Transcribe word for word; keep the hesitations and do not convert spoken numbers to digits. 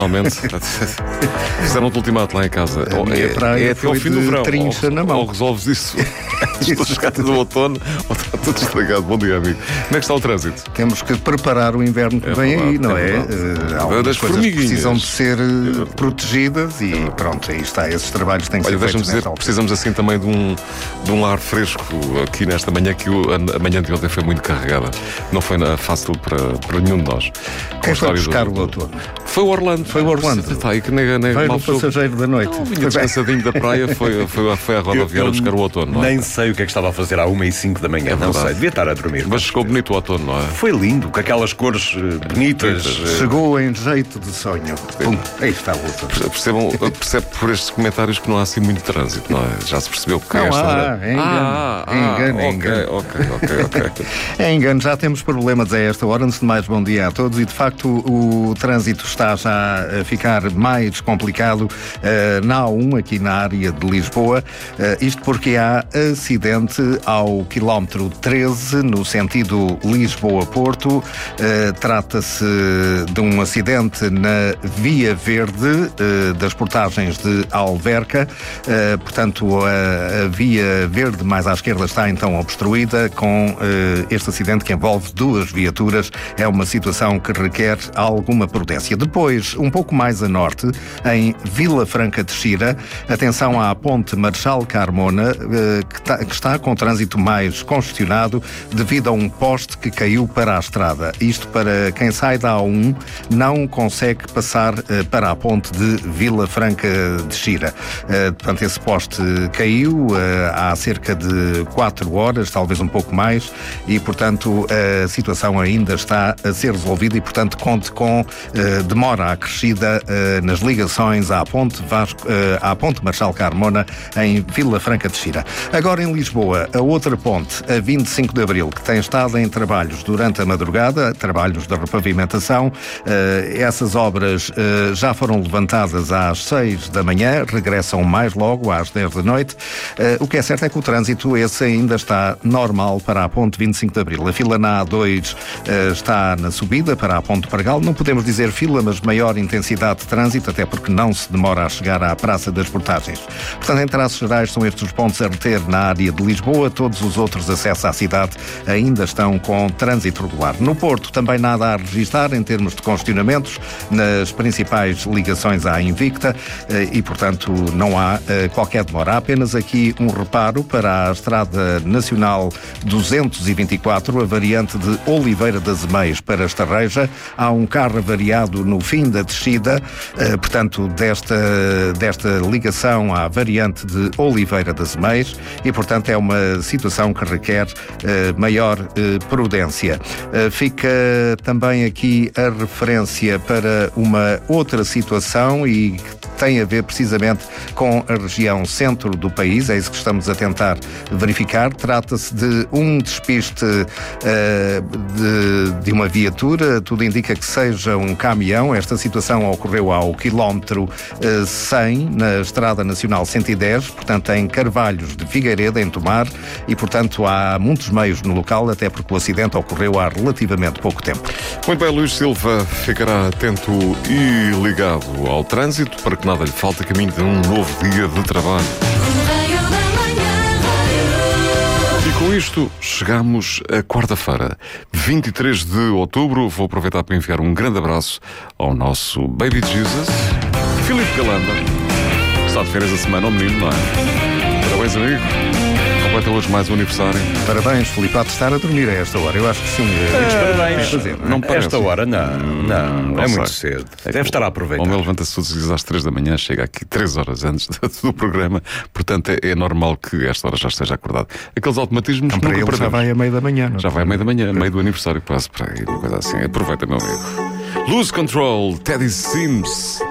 Realmente, fizeram-te ultimato lá em casa. A minha é praia é até ao foi fim de do verão. trincha ou, na mão. ou resolves isso antes da chegada do outono, ou está tudo estragado. Bom dia, amigo. Como é que está o trânsito? Temos que preparar o inverno que É vem verdade, aí, não é é? verdade. Uh, Das algumas coisas formiguinhas. precisam de ser uh, protegidas e pronto, aí está. Esses trabalhos têm que Olha, ser deixa-me feitos dizer nesta que altura. precisamos assim também de um, de um ar fresco aqui nesta manhã, que o, a, a manhã de ontem foi muito carregada. Não foi na- fácil para, para nenhum de nós. Com Quem a foi história buscar do- o outono? Foi o Orlando. Foi o Orlando. Está aí que nem, nem Veio mal no pessoa- passageiro da noite. Não, vinha Foi bem. descansadinho da praia, foi, foi, foi à rodoviária Eu- buscar o outono, não é? Nem sei o que é que estava a fazer à uma e cinco da manhã. não verdade. sei, devia estar a dormir. Mas ficou bonito o outono, não é? Foi lindo, com aquelas cores eh, bonitas. eh, Chegou em jeito de sonho. Pum, aí está o outono. Percebam, percebe por estes comentários que não há assim muito trânsito, não é? Já se percebeu que Não esta há, hora- é engano. Ah, ah, É engano, é ok, engano. ok, ok, ok. É engano, já temos problemas a esta hora. Antes de mais, bom dia a todos. E de facto, o, o trânsito está já a ficar mais complicado uh, na A um, aqui na área de Lisboa. Uh, isto porque há acidente ao quilómetro treze, no sentido Lisboa-Porto. Uh, Trata-se de um acidente na Via Verde, uh, das portagens de Alverca. Uh, portanto, a, a Via Verde mais à esquerda está então obstruída com uh, este acidente que envolve duas viaturas. É uma situação que requer alguma prudência. Depois, um pouco mais a norte, em Vila Franca de Xira, atenção à ponte Marechal Carmona, uh, que, tá, que está com trânsito mais congestionado devido a um poste que caiu para a estrada. Isto para quem sai da A um não consegue passar uh, para a ponte de Vila Franca de Xira. Uh, portanto, esse poste caiu uh, há cerca de quatro horas, talvez um pouco mais, e, portanto, a situação ainda está a ser resolvida e, portanto, conte com uh, demora acrescida uh, nas ligações à ponte, Vasco, uh, à ponte Marechal Carmona em Vila Franca de Xira. Agora em Lisboa, a outra ponte, a vinte e cinco de Abril, que tem estado em trabalhos durante a madrugada, trabalhos de repavimentação. Uh, essas obras uh, já foram levantadas às seis da manhã, regressam mais logo às dez da noite. Uh, o que é certo é que o trânsito esse ainda está normal para a ponte vinte e cinco de Abril. A fila na A dois uh, está na subida para a ponte Pargal. Não podemos dizer fila, mas maior intensidade de trânsito, até porque não se demora a chegar à Praça das Portagens. Portanto, em traços gerais, são estes os pontos a reter na área de Lisboa. Todos os outros acessos à cidade ainda estão com trânsito regular. No Porto, também nada a registrar em termos de congestionamentos nas principais ligações à Invicta e, portanto, não há qualquer demora. Há apenas aqui um reparo para a Estrada Nacional duzentos e vinte e quatro, a variante de Oliveira das Meias para Estarreja. Há um carro avariado no fim da descida, portanto, desta, desta ligação à variante de Oliveira das Meias e, portanto, é uma situação que requer uh, maior uh, prudência. Uh, fica também aqui a referência para uma outra situação e tem a ver precisamente com a região centro do país, é isso que estamos a tentar verificar. Trata-se de um despiste uh, de, de uma viatura, tudo indica que seja um caminhão. Esta situação ocorreu ao quilómetro uh, cem, na Estrada Nacional cento e dez, portanto em Carvalhos de Figueiredo, em Tomar, e portanto há muitos meios no local, até porque o acidente ocorreu há relativamente pouco tempo. Muito bem, Luís Silva ficará atento e ligado ao trânsito para que nada lhe falte a caminho de um novo dia de trabalho. E com isto chegamos a quarta-feira, vinte e três de outubro. Vou aproveitar para enviar um grande abraço ao nosso Baby Jesus, Filipe Galamba, que está de férias a semana, ao menino, não é? Parabéns, amigo. Completa hoje mais um aniversário. Parabéns, Filipe, há de estar a dormir a esta hora. Eu acho que sim. É, parabéns. Fazer, não é? Não parece. Esta hora, não, não, não é sei. muito cedo. É Deve que estar a O aproveitar. homem levanta-se todos os dias às três da manhã, chega aqui três horas antes do, do programa, portanto é, é normal que esta hora já esteja acordado. Aqueles automatismos Então, para nunca ele já perdemos. vai a meio da manhã. Não? Já vai à meia da manhã, meio do aniversário, quase para aí, uma coisa assim. Aproveita, meu amigo. Lose Control, Teddy Sims.